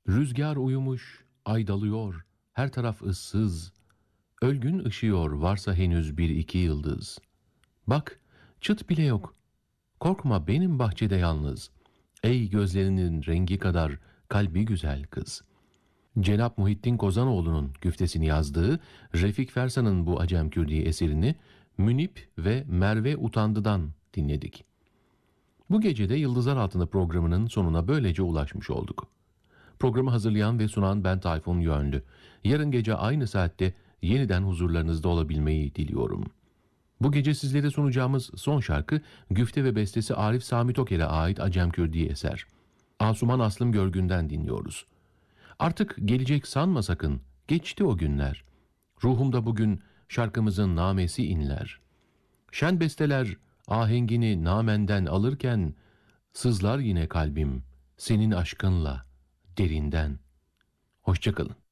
Rüzgar uyumuş, ay dalıyor, her taraf ıssız. Ölgün ışıyor, varsa henüz bir iki yıldız. Bak, çıt bile yok. Korkma, benim bahçede yalnız. Ey gözlerinin rengi kadar kalbi güzel kız. Cenap Muhittin Kozanoğlu'nun güftesini yazdığı Refik Fersan'ın bu Acem Kürdi eserini Münip ve Merve Utandı'dan dinledik. Bu gece de Yıldızlar Altında programının sonuna böylece ulaşmış olduk. Programı hazırlayan ve sunan ben Tayfun Yönlü. Yarın gece aynı saatte yeniden huzurlarınızda olabilmeyi diliyorum. Bu gece sizlere sunacağımız son şarkı güfte ve bestesi Arif Sami Toker'e ait Acem Kürdi eser. Asuman Aslım Görgün'den dinliyoruz. Artık gelecek sanma sakın, geçti o günler. Ruhumda bugün şarkımızın namesi inler. Şen besteler ahengini namenden alırken, sızlar yine kalbim senin aşkınla derinden. Hoşça kalın.